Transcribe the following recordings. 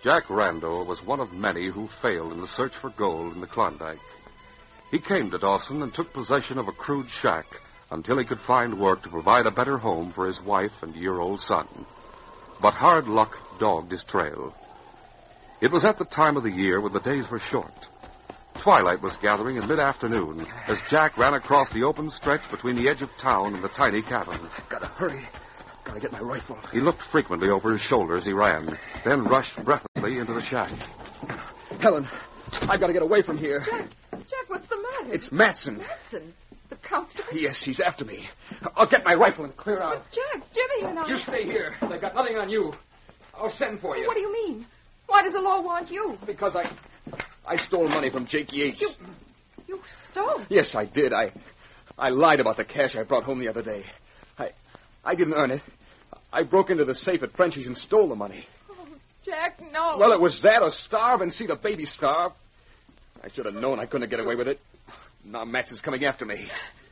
Jack Randall was one of many who failed in the search for gold in the Klondike. He came to Dawson and took possession of a crude shack until he could find work to provide a better home for his wife and year-old son. But hard luck dogged his trail. It was at the time of the year when the days were short. Twilight was gathering in mid-afternoon as Jack ran across the open stretch between the edge of town and the tiny cabin. Gotta hurry. Gotta get my rifle. He looked frequently over his shoulder as he ran, then rushed breathlessly into the shack. Helen, I've got to get away from here. Jack, what's the matter? It's Matson. Matson? The constable? Yes, he's after me. I'll get my rifle and clear out. But Jack, Jimmy and I... You stay here. They've got nothing on you. I'll send for you. What do you mean? Why does the law want you? Because I stole money from Jake Yates. You stole? Yes, I did. I lied about the cash I brought home the other day. I didn't earn it. I broke into the safe at Frenchie's and stole the money. Oh, Jack, no. Well, it was that or starve and see the baby starve. I should have known I couldn't get away with it. Now Max is coming after me.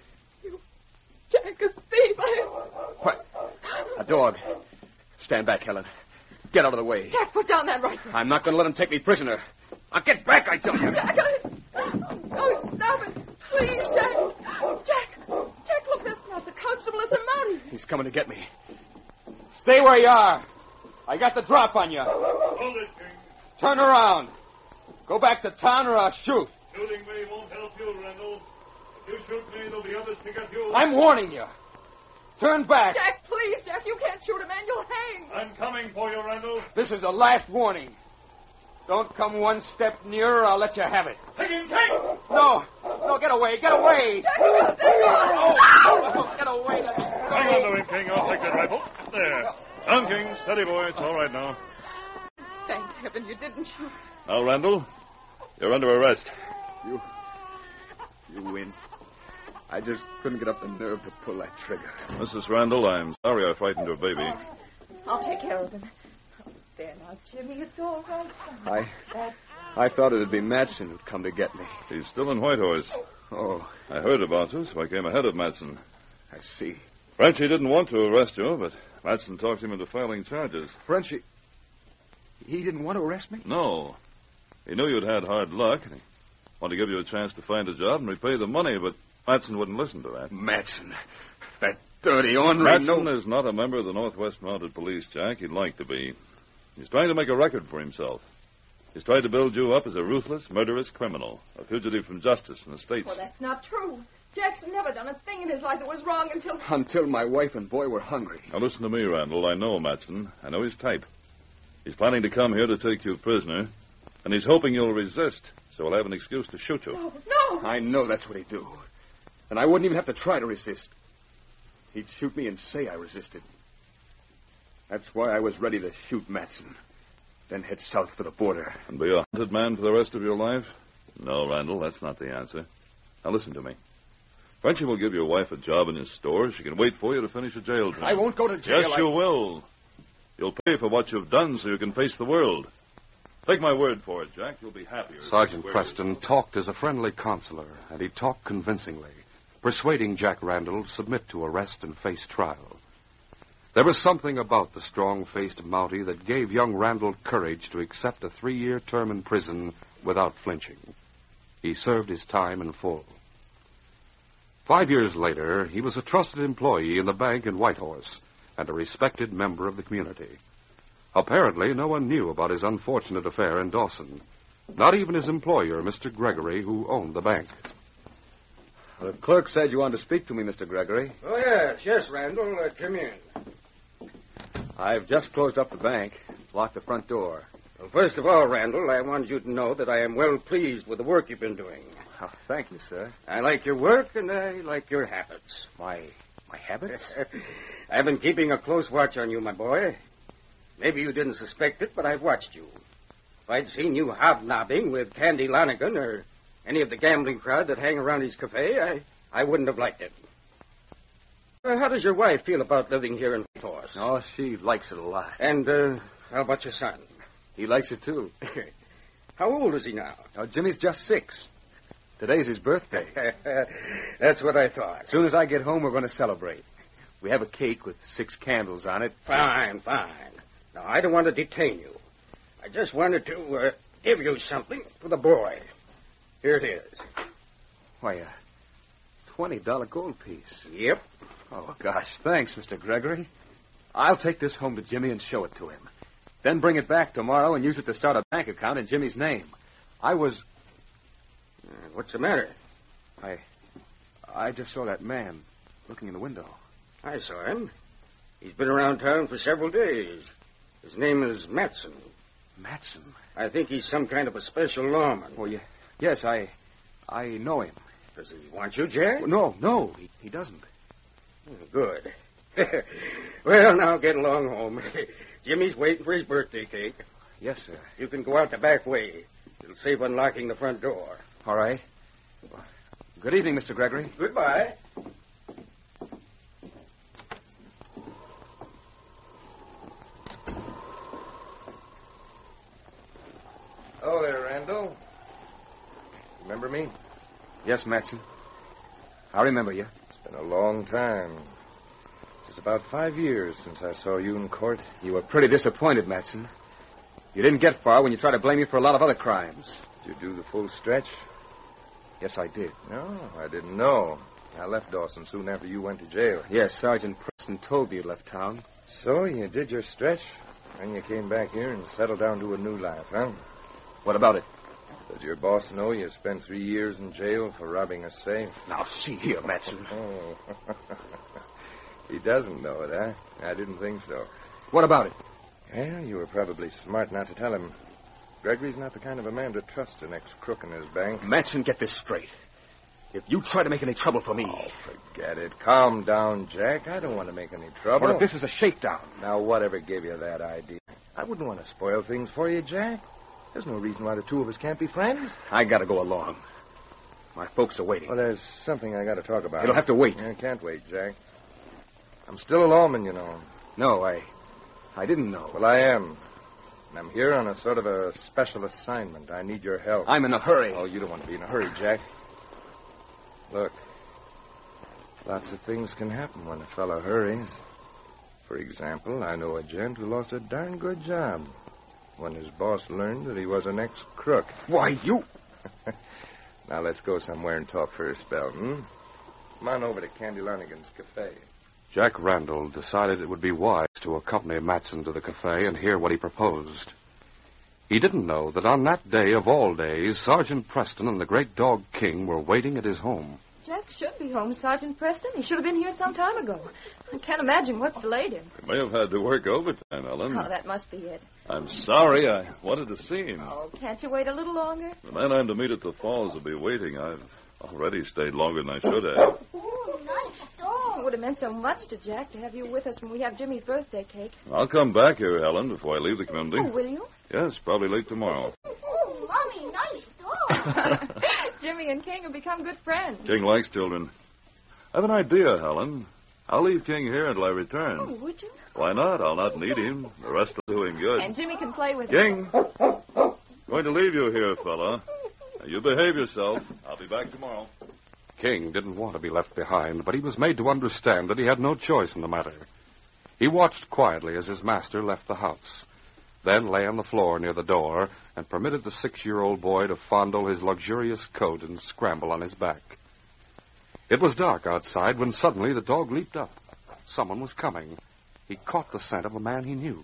Jack, a thief. What? A dog. Stand back, Helen. Get out of the way. Jack, put down that rifle. I'm not going to let him take me prisoner. I'll get back, I tell you. Jack, oh, stop it. Please, Jack. Jack, look, that's not the constable. It's a Mountie. He's coming to get me. Stay where you are. I got the drop on you. Hold it, King. Turn around. Go back to town or I'll shoot. Shooting me won't help you, Randall. If you shoot me, there'll be others to get you. I'm warning you. Turn back. Jack, please, Jack. You can't shoot a man. You'll hang. I'm coming for you, Randall. This is the last warning. Don't come one step nearer, I'll let you have it. Take him, take! No, get away, get away. Jack, you got this one. Oh, get away. Let me go. Hang on to him, King. I'll take that rifle. There. Down, King. Steady, boy. It's all right now. Thank heaven you didn't shoot. Now, Randall, you're under arrest. You win. I just couldn't get up the nerve to pull that trigger. Mrs. Randall, I'm sorry I frightened your baby. I'll take care of him. There now, Jimmy, it's all right. I thought it'd be Matson who'd come to get me. He's still in Whitehorse. Oh, I heard about you, so I came ahead of Matson. I see. Frenchie didn't want to arrest you, but Matson talked him into filing charges. Frenchie, he didn't want to arrest me? No. He knew you'd had hard luck, and he wanted to give you a chance to find a job and repay the money, but Matson wouldn't listen to that. Matson, that dirty ornery... Matson is not a member of the Northwest Mounted Police, Jack. He'd like to be. He's trying to make a record for himself. He's tried to build you up as a ruthless, murderous criminal, a fugitive from justice in the States. Well, that's not true. Jack's never done a thing in his life that was wrong until... Until my wife and boy were hungry. Now, listen to me, Randall. I know Matson. I know his type. He's planning to come here to take you prisoner, and he's hoping you'll resist, so he'll have an excuse to shoot you. No! I know that's what he'd do. And I wouldn't even have to try to resist. He'd shoot me and say I resisted. That's why I was ready to shoot Matson, then head south for the border. And be a hunted man for the rest of your life? No, Randall, that's not the answer. Now, listen to me. Frenchie will give your wife a job in his store. She can wait for you to finish a jail term. I won't go to jail. Yes, you will. You'll pay for what you've done so you can face the world. Take my word for it, Jack. You'll be happier. Sergeant Preston talked as a friendly counselor, and he talked convincingly, persuading Jack Randall to submit to arrest and face trial. There was something about the strong-faced Mountie that gave young Randall courage to accept a 3-year term in prison without flinching. He served his time in full. 5 years later, he was a trusted employee in the bank in Whitehorse and a respected member of the community. Apparently, no one knew about his unfortunate affair in Dawson. Not even his employer, Mr. Gregory, who owned the bank. The clerk said you wanted to speak to me, Mr. Gregory. Oh, yes, Randall. Come in. I've just closed up the bank, locked the front door. Well, first of all, Randall, I wanted you to know that I am well pleased with the work you've been doing. Oh, thank you, sir. I like your work, and I like your habits. My habits? I've been keeping a close watch on you, my boy. Maybe you didn't suspect it, but I've watched you. If I'd seen you hobnobbing with Candy Lanigan or any of the gambling crowd that hang around his cafe, I wouldn't have liked it. How does your wife feel about living here in Whitehorse? Oh, she likes it a lot. And how about your son? He likes it, too. How old is he now? Oh, Jimmy's just 6. Today's his birthday. That's what I thought. As soon as I get home, we're going to celebrate. We have a cake with 6 candles on it. Fine. Now, I don't want to detain you. just wanted to give you something for the boy. Here it is. Why, a $20 gold piece. Yep. Oh, gosh, thanks, Mr. Gregory. I'll take this home to Jimmy and show it to him. Then bring it back tomorrow and use it to start a bank account in Jimmy's name. What's the matter? I just saw that man looking in the window. I saw him. He's been around town for several days. His name is Matson. Matson? I think he's some kind of a special lawman. Oh, yes, I know him. Does he want you, Jack? No, he doesn't. Good. Well, now get along home. Jimmy's waiting for his birthday cake. Yes, sir. You can go out the back way. It'll save unlocking the front door. All right. Good evening, Mr. Gregory. Goodbye. Oh, there, Randall. Remember me? Yes, Matson. I remember you. It's been a long time. It's about 5 years since I saw you in court. You were pretty disappointed, Matson. You didn't get far when you tried to blame me for a lot of other crimes. Did you do the full stretch? Yes, I did. No, I didn't know. I left Dawson soon after you went to jail. Yes, Sergeant Preston told me you left town. So you did your stretch, and you came back here and settled down to a new life, huh? What about it? Does your boss know you spent 3 years in jail for robbing a safe? Now, see here, Matson. Oh. He doesn't know it, huh? I didn't think so. What about it? Well, you were probably smart not to tell him. Gregory's not the kind of a man to trust an ex-crook in his bank. Matson, get this straight. If you try to make any trouble for me... Oh, forget it. Calm down, Jack. I don't want to make any trouble. Well, if this is a shakedown... Now, whatever gave you that idea? I wouldn't want to spoil things for you, Jack. There's no reason why the two of us can't be friends. I gotta go along. My folks are waiting. Well, there's something I gotta talk about. It'll have to wait. I can't wait, Jack. I'm still a lawman, you know. No, I didn't know. Well, I am. And I'm here on a sort of a special assignment. I need your help. I'm in a hurry. Oh, you don't want to be in a hurry, Jack. Look, lots of things can happen when a fellow hurries. For example, I know a gent who lost a darn good job when his boss learned that he was an ex-crook. Why, you... Now, let's go somewhere and talk for a spell, Come on over to Candy Lonigan's cafe. Jack Randall decided it would be wise to accompany Matson to the cafe and hear what he proposed. He didn't know that on that day of all days, Sergeant Preston and the great dog King were waiting at his home. Jack should be home, Sergeant Preston. He should have been here some time ago. I can't imagine what's delayed him. You may have had to work overtime, Ellen. Oh, that must be it. I'm sorry. I wanted to see him. Oh, can't you wait a little longer? The man I'm to meet at the falls will be waiting. I've already stayed longer than I should have. Oh, nice dog. It would have meant so much to Jack to have you with us when we have Jimmy's birthday cake. I'll come back here, Helen, before I leave the community. Oh, will you? Yes, probably late tomorrow. Oh, Mommy, nice dog. Jimmy and King have become good friends. King likes children. I have an idea, Helen. I'll leave King here until I return. Oh, would you? Why not? I'll not need him. The rest will do him good. And Jimmy can play with King! Going to leave you here, fella. Now, you behave yourself. I'll be back tomorrow. King didn't want to be left behind, but he was made to understand that he had no choice in the matter. He watched quietly as his master left the house, then lay on the floor near the door and permitted the 6-year-old boy to fondle his luxurious coat and scramble on his back. It was dark outside when suddenly the dog leaped up. Someone was coming. He caught the scent of a man he knew.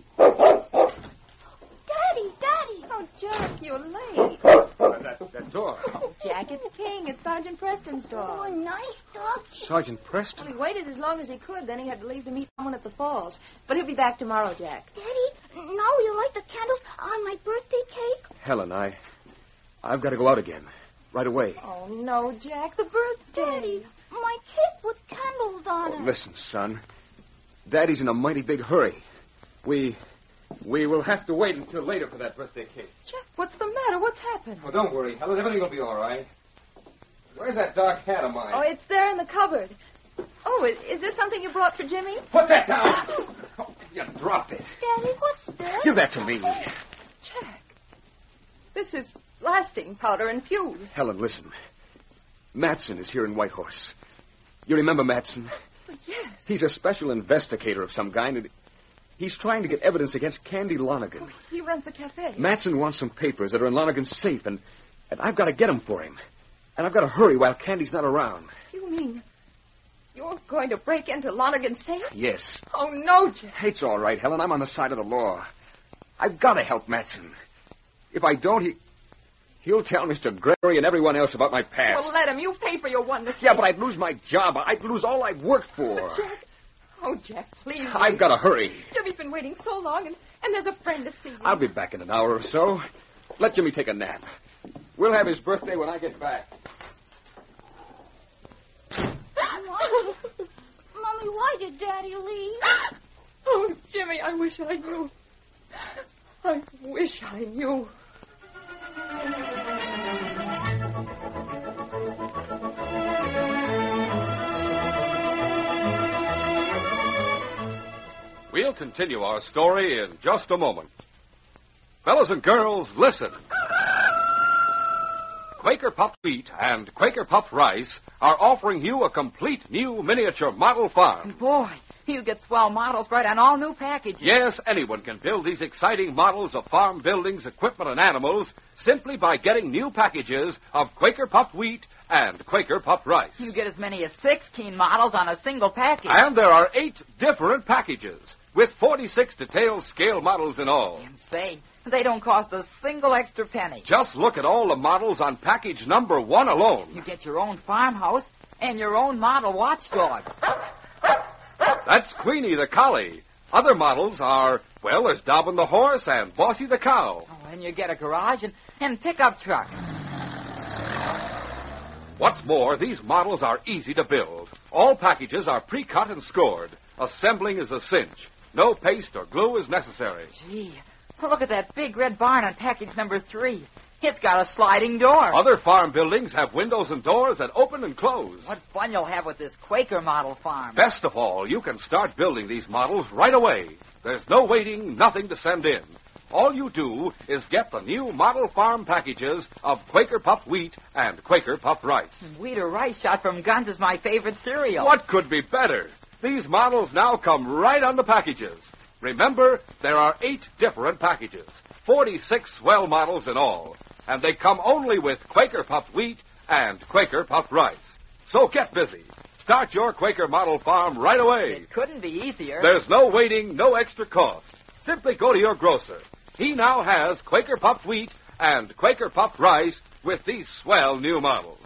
Daddy! Oh, Jack, you're late. That door. Oh, Jack, it's King. It's Sergeant Preston's dog. Oh, nice dog. Sergeant Well, Preston? he waited as long as he could, then he had to leave to meet someone at the falls. But he'll be back tomorrow, Jack. Daddy, now you light the candles on my birthday cake? Helen, I've got to go out again. Right away. Oh, no, Jack, the birthday. Daddy, my cake with candles on it. Listen, son. Daddy's in a mighty big hurry. We will have to wait until later for that birthday cake. Jack, what's the matter? What's happened? Oh, don't worry, Helen. Everything will be all right. Where's that dark hat of mine? Oh, it's there in the cupboard. Oh, is this something you brought for Jimmy? Put that down! Oh, you dropped it. Daddy, what's this? Give that to me. Jack, this is blasting powder and fuse. Helen, listen. Matson is here in Whitehorse. You remember Matson? Yes. He's a special investigator of some kind, He's trying to get evidence against Candy Lonergan. Oh, he runs the cafe. Matson wants some papers that are in Lonergan's safe, and I've got to get them for him. And I've got to hurry while Candy's not around. You mean you're going to break into Lonergan's safe? Yes. Oh, no, Jack. It's all right, Helen. I'm on the side of the law. I've got to help Matson. If I don't, he'll tell Mr. Gregory and everyone else about my past. Well, let him. You pay for your one mistake. Yeah, but I'd lose my job. I'd lose all I've worked for. But Jack. Oh, Jack, please. I've got to hurry. Jimmy's been waiting so long, and there's a friend to see you. I'll be back in an hour or so. Let Jimmy take a nap. We'll have his birthday when I get back. Mommy, why did Daddy leave? Oh, Jimmy, I wish I knew. I wish I knew. We'll continue our story in just a moment. Fellas and girls, listen. Quaker Puffed Wheat and Quaker Puffed Rice are offering you a complete new miniature model farm. Boy, you get swell models right on all new packages. Yes, anyone can build these exciting models of farm buildings, equipment, and animals simply by getting new packages of Quaker Puffed Wheat and Quaker Puffed Rice. You get as many as 16 models on a single package. And there are 8 different packages with 46 detailed scale models in all. And say, they don't cost a single extra penny. Just look at all the models on package number 1 alone. You get your own farmhouse and your own model watchdog. That's Queenie the collie. Other models are, well, there's Dobbin the horse and Bossy the cow. Oh, and you get a garage and pickup truck. What's more, these models are easy to build. All packages are pre-cut and scored. Assembling is a cinch. No paste or glue is necessary. Gee, look at that big red barn on package number 3. It's got a sliding door. Other farm buildings have windows and doors that open and close. What fun you'll have with this Quaker model farm. Best of all, you can start building these models right away. There's no waiting, nothing to send in. All you do is get the new model farm packages of Quaker Puffed Wheat and Quaker Puffed Rice. Wheat or rice shot from guns is my favorite cereal. What could be better? These models now come right on the packages. Remember, there are 8 different packages, 46 swell models in all, and they come only with Quaker Puffed Wheat and Quaker Puffed Rice. So get busy. Start your Quaker model farm right away. It couldn't be easier. There's no waiting, no extra cost. Simply go to your grocer. He now has Quaker Puffed Wheat and Quaker Puffed Rice with these swell new models.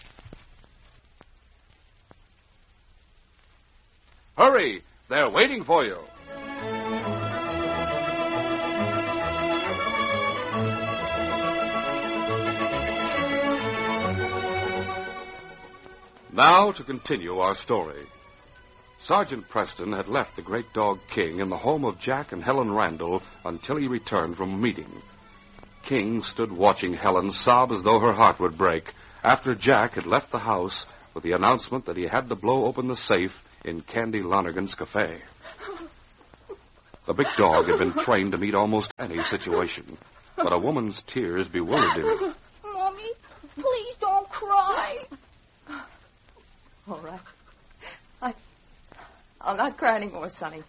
Hurry! They're waiting for you. Now to continue our story. Sergeant Preston had left the great dog King in the home of Jack and Helen Randall until he returned from a meeting. King stood watching Helen sob as though her heart would break after Jack had left the house with the announcement that he had to blow open the safe in Candy Lonergan's cafe. The big dog had been trained to meet almost any situation, but a woman's tears bewildered him. Mommy, please don't cry. All right. I'll not cry anymore, Sonny.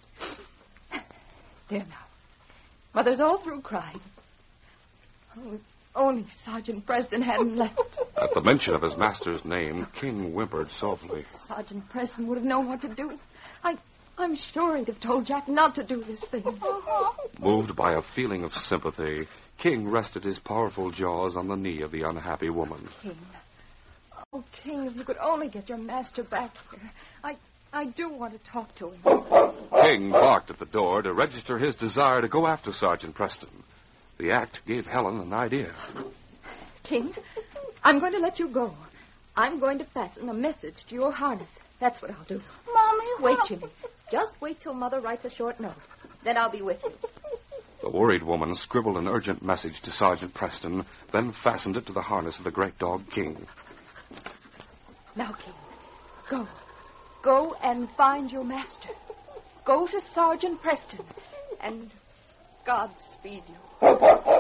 There now. Mother's all through crying. Oh, if only Sergeant Preston hadn't left. At the mention of his master's name, King whimpered softly. Sergeant Preston would have known what to do. I'm sure he'd have told Jack not to do this thing. Moved by a feeling of sympathy, King rested his powerful jaws on the knee of the unhappy woman. King. Oh, King, if you could only get your master back here. I do want to talk to him. King barked at the door to register his desire to go after Sergeant Preston. The act gave Helen an idea. King, I'm going to let you go. I'm going to fasten a message to your harness. That's what I'll do. Mommy, Wait, Jimmy. Just wait till Mother writes a short note. Then I'll be with you. The worried woman scribbled an urgent message to Sergeant Preston, then fastened it to the harness of the great dog King. Now, King, go. Go and find your master. Go to Sergeant Preston, and God speed you.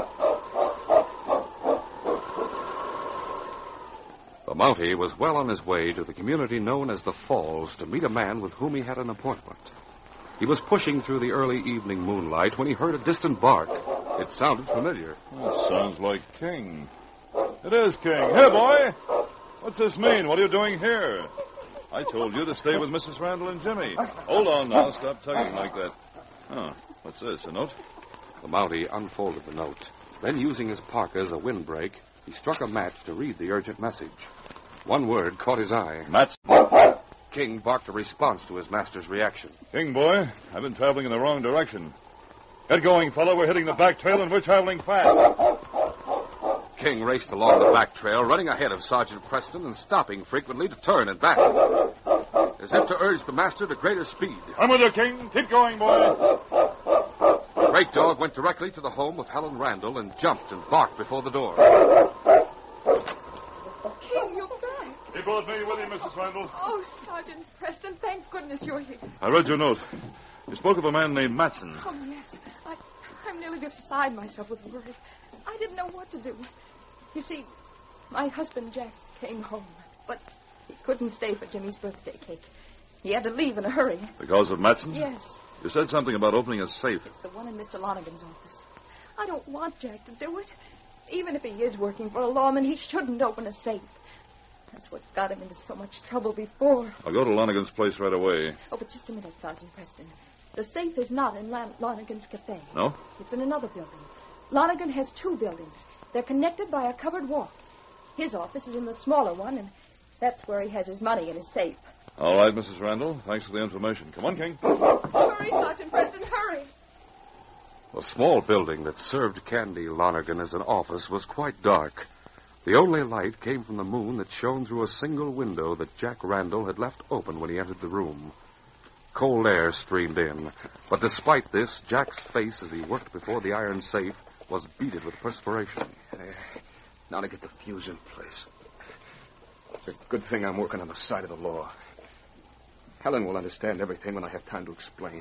The Mountie was well on his way to the community known as the Falls to meet a man with whom he had an appointment. He was pushing through the early evening moonlight when he heard a distant bark. It sounded familiar. That sounds like King. It is King. Hey, boy! What's this mean? What are you doing here? I told you to stay with Mrs. Randall and Jimmy. Hold on now. Stop tugging like that. Oh, what's this, a note? The Mountie unfolded the note. Then, using his parka as a windbreak, he struck a match to read the urgent message. One word caught his eye. Matson. King barked a response to his master's reaction. King, boy, I've been traveling in the wrong direction. Get going, fellow. We're hitting the back trail and we're traveling fast. King raced along the back trail, running ahead of Sergeant Preston and stopping frequently to turn and back, as if to urge the master to greater speed. I'm with you, King. Keep going, boy. The great dog went directly to the home of Helen Randall and jumped and barked before the door. King, you're back. He brought me with him, Mrs. Randall. Oh, Sergeant Preston, thank goodness you're here. I read your note. You spoke of a man named Matson. Oh, yes. I'm nearly beside myself with worry. I didn't know what to do. You see, my husband, Jack, came home, but he couldn't stay for Jimmy's birthday cake. He had to leave in a hurry. Because of Matson? Yes. You said something about opening a safe. It's the one in Mr. Lonigan's office. I don't want Jack to do it. Even if he is working for a lawman, he shouldn't open a safe. That's what got him into so much trouble before. I'll go to Lonigan's place right away. Oh, but just a minute, Sergeant Preston. The safe is not in Lonigan's cafe. No? It's in another building. Lonigan has two buildings. They're connected by a covered walk. His office is in the smaller one, and that's where he has his money in his safe. All right, Mrs. Randall. Thanks for the information. Come on, King. Hurry, Sergeant Preston, hurry. The small building that served Candy Lonergan as an office was quite dark. The only light came from the moon that shone through a single window that Jack Randall had left open when he entered the room. Cold air streamed in, but despite this, Jack's face as he worked before the iron safe was beaded with perspiration. Now to get the fuse in place. It's a good thing I'm working on the side of the law. Helen will understand everything when I have time to explain.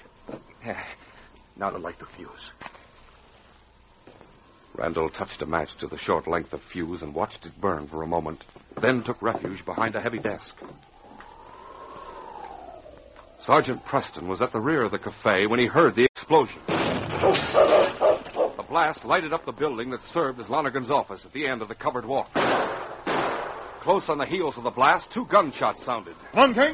Now to light the fuse. Randall touched a match to the short length of fuse and watched it burn for a moment, then took refuge behind a heavy desk. Sergeant Preston was at the rear of the cafe when he heard the explosion. The blast lighted up the building that served as Lonergan's office at the end of the covered walk. Close on the heels of the blast, 2 gunshots sounded. Come on, King.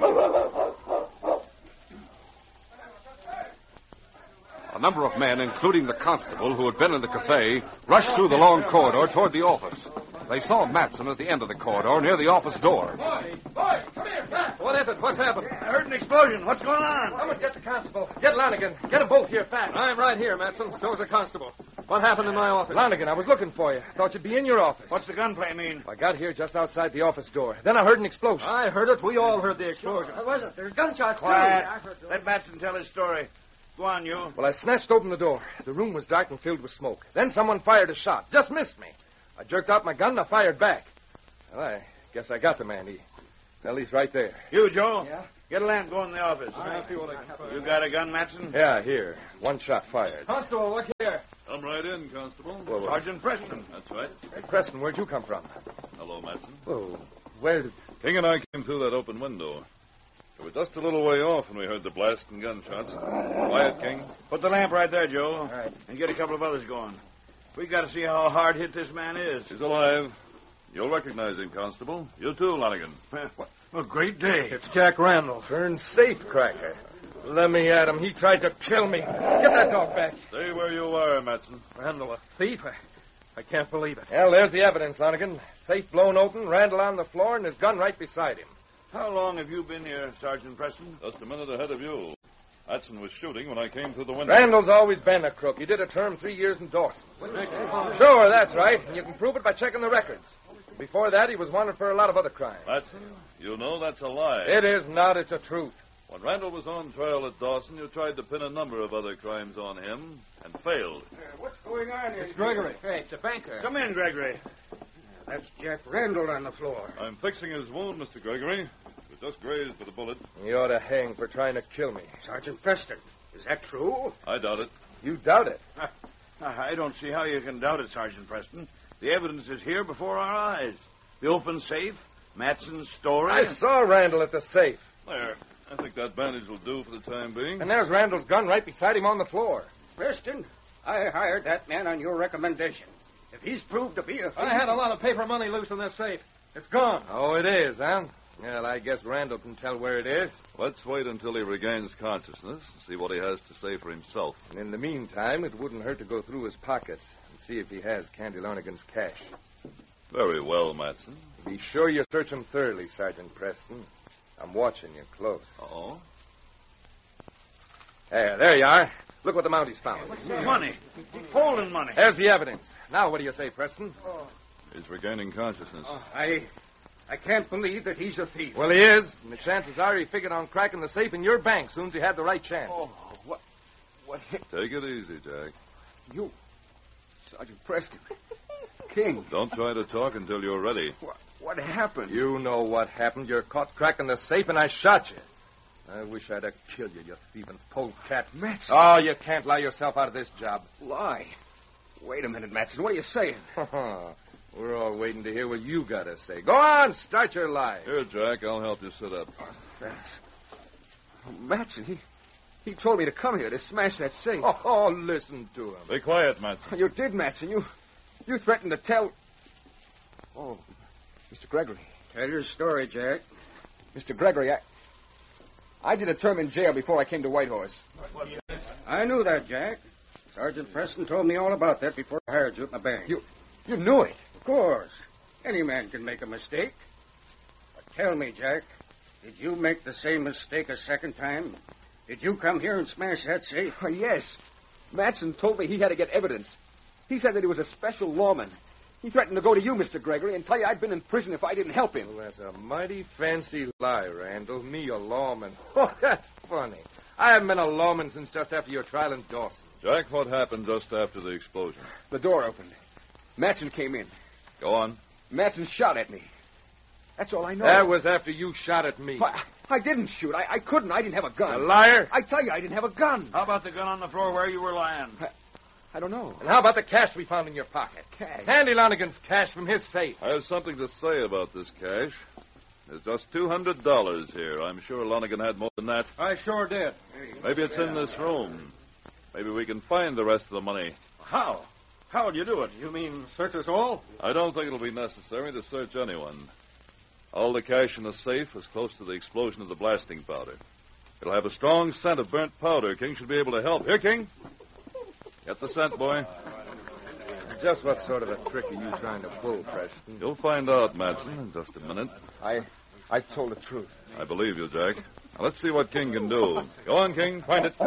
A number of men, including the constable who had been in the cafe, rushed through the long corridor toward the office. They saw Matson at the end of the corridor near the office door. Boy, come here, fast. What is it? What's happened? I heard an explosion. What's going on? Someone get the constable. Get Lonigan. Get them both here fast. I'm right here, Matson. So's the constable. What happened in my office? Lonigan, I was looking for you. Thought you'd be in your office. What's the gunplay mean? I got here just outside the office door. Then I heard an explosion. I heard it. We all heard the explosion. What was it? There's gunshots, Quiet. too. Let Matson tell his story. Go on, you. Well, I snatched open the door. The room was dark and filled with smoke. Then someone fired a shot. Just missed me. I jerked out my gun and I fired back. Well, I guess I got the man. He's right there. You, Joe. Yeah? Get a lamp. Go in the office. I'll see what I can find. You got a gun, Matson? Yeah, here. One shot fired. Constable, look here. Come right in, Constable. Whoa. Sergeant Preston. That's right. Hey, Preston, where'd you come from? Hello, Matson. Whoa. Where did... King and I came through that open window. We were just a little way off when we heard the blast and gunshots. Quiet, King. Put the lamp right there, Joe. All right. And get a couple of others going. We got to see how hard hit this man is. He's alive. You'll recognize him, Constable. You too, Lonigan. What a great day. It's Jack Randall. Turned safe cracker. Let me at him. He tried to kill me. Get that dog back. Stay where you are, Matson. Randall, a thief? I can't believe it. Well, there's the evidence, Lonigan. Safe blown open, Randall on the floor, and his gun right beside him. How long have you been here, Sergeant Preston? Just a minute ahead of you. Matson was shooting when I came through the window. Randall's always been a crook. He did a term 3 years in Dawson. Sure, that's right. And you can prove it by checking the records. Before that, he was wanted for a lot of other crimes. Matson, you know that's a lie. It is not. It's a truth. When Randall was on trial at Dawson, you tried to pin a number of other crimes on him and failed. What's going on here? It's Gregory. Hey, it's a banker. Come in, Gregory. That's Jack Randall on the floor. I'm fixing his wound, Mr. Gregory. He was just grazed with a bullet. He ought to hang for trying to kill me. Sergeant Preston, is that true? I doubt it. You doubt it. I don't see how you can doubt it, Sergeant Preston. The evidence is here before our eyes. The open safe, Matson's story. I saw Randall at the safe. There. I think that bandage will do for the time being. And there's Randall's gun right beside him on the floor. Preston, I hired that man on your recommendation. If he's proved to be a thief... I had a lot of paper money loose in this safe. It's gone. Oh, it is, huh? Well, I guess Randall can tell where it is. Let's wait until he regains consciousness and see what he has to say for himself. And in the meantime, it wouldn't hurt to go through his pockets and see if he has Candy Lonergan's cash. Very well, Matson. Be sure you search him thoroughly, Sergeant Preston. I'm watching you close. Oh? There you are. Look what the Mounties found. Money. Stolen money. There's the evidence. Now, what do you say, Preston? He's regaining consciousness. I can't believe that he's a thief. Well, he is. And the chances are he figured on cracking the safe in your bank soon as he had the right chance. Oh, what hit Take it easy, Jack. you? Sergeant Preston. King. Don't try to talk until you're ready. What happened? You know what happened. You're caught cracking the safe, and I shot you. I wish I'd have killed you, you thieving polecat. Matson. Oh, you can't lie yourself out of this job. Lie. Wait a minute, Matson. What are you saying? We're all waiting to hear what you got to say. Go on, start your lie. Here, Jack, I'll help you sit up. Thanks. Matson, he told me to come here to smash that safe. Oh, listen to him. Be quiet, Matson. You did, Matson. You threatened to tell... Oh, Mr. Gregory. Tell your story, Jack. Mr. Gregory, I did a term in jail before I came to Whitehorse. I knew that, Jack. Sergeant Preston told me all about that before I hired you at my bank. You knew it? Of course. Any man can make a mistake. But tell me, Jack, did you make the same mistake a second time? Did you come here and smash that safe? Oh, yes. Matson told me he had to get evidence. He said that he was a special lawman. He threatened to go to you, Mr. Gregory, and tell you I'd been in prison if I didn't help him. Well, that's a mighty fancy lie, Randall. Me, a lawman. Oh, that's funny. I haven't been a lawman since just after your trial in Dawson. Jack, what happened just after the explosion? The door opened. Matson came in. Go on. Matson shot at me. That's all I know. That was after you shot at me. I didn't shoot. I couldn't. I didn't have a gun. A liar. I tell you, I didn't have a gun. How about the gun on the floor where you were lying? I don't know. And how about the cash we found in your pocket? Cash? Candy Lonergan's cash from his safe. I have something to say about this cash. There's just $200 here. I'm sure Lonergan had more than that. I sure did. Maybe it's in this room. Maybe we can find the rest of the money. How? How'll you do it? You mean search us all? I don't think it'll be necessary to search anyone. All the cash in the safe is close to the explosion of the blasting powder. It'll have a strong scent of burnt powder. King should be able to help. Here, King. Get the scent, boy. Just what sort of a trick are you trying to pull, Preston? You'll find out, Matson, in just a minute. I told the truth. I believe you, Jack. Now, let's see what King can do. Go on, King. Find it.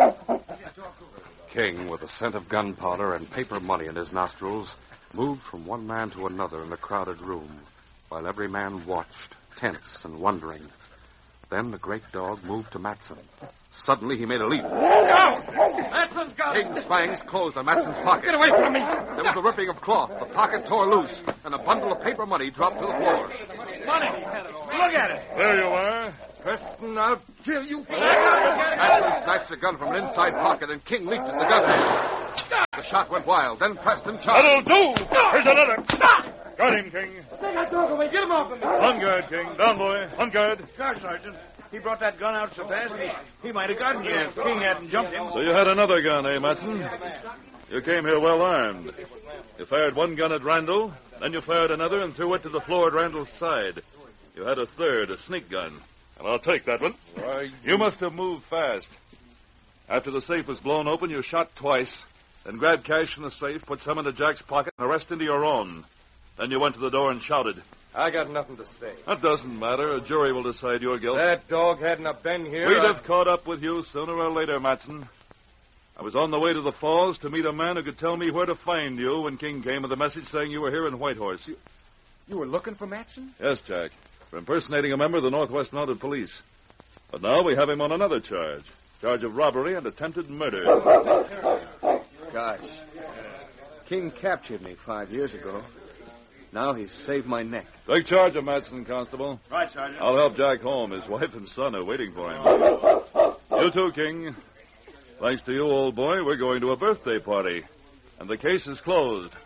King, with the scent of gunpowder and paper money in his nostrils, moved from one man to another in the crowded room, while every man watched, tense and wondering. Then the great dog moved to Matson. Suddenly, he made a leap. Matson's got King's fangs closed on Matson's pocket. Get away from me! There was a ripping of cloth. The pocket tore loose, and a bundle of paper money dropped to the floor. Money! Look at it! There you are. Preston, I'll kill you. Matson snatched the gun from an inside pocket, and King leaped at the gun. The shot went wild. Then Preston charged. That'll do! Here's another. Got him, King. Take that dog away. Get him off of me. On guard, King. Down, boy. On guard. Gosh, Sergeant. He brought that gun out so fast, he might have gotten you if King hadn't jumped him. So you had another gun, eh, Matson? You came here well armed. You fired one gun at Randall, then you fired another and threw it to the floor at Randall's side. You had a third, a sneak gun. And I'll take that one. Why, You must have moved fast. After the safe was blown open, you shot twice, then grabbed cash from the safe, put some into Jack's pocket, and the rest into your own. Then you went to the door and shouted. I got nothing to say. That doesn't matter. A jury will decide your guilt. That dog hadn't have been here. We'd have caught up with you sooner or later, Matson. I was on the way to the falls to meet a man who could tell me where to find you when King came with a message saying you were here in Whitehorse. You were looking for Matson? Yes, Jack. For impersonating a member of the Northwest Mounted Police. But now we have him on another charge. Charge of robbery and attempted murder. Gosh. King captured me 5 years ago. Now he's saved my neck. Take charge of Matson, Constable. Right, Sergeant. I'll help Jack home. His wife and son are waiting for him. You too, King. Thanks to you, old boy, we're going to a birthday party. And the case is closed.